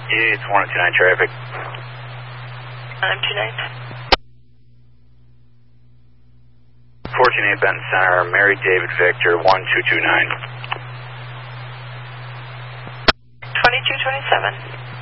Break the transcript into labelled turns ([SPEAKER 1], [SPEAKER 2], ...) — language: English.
[SPEAKER 1] It's 129 traffic.
[SPEAKER 2] 129.
[SPEAKER 1] 14-8 Benton Center, Mary David Victor, 1229.
[SPEAKER 2] 2227.